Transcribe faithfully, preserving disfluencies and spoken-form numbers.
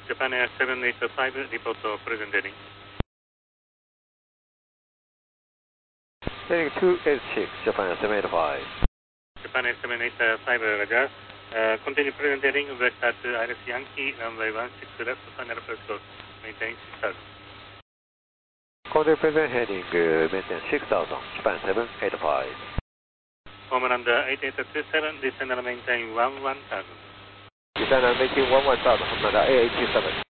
Japan Air seven eight five, report to present heading. Heading two eight six, Japan Air seven eight five. Japan Air seven eight five, Roger. Uh, continue present heading, vector to I R S Yankee, runway one six left, final approach course, maintain six thousand. Continue present heading, uh, maintain six thousand, Japan seven eight five. Homeland eight eight two seven, descend and maintain one one thousand. Descend and maintain one one thousand, Homeland eight eight two seven.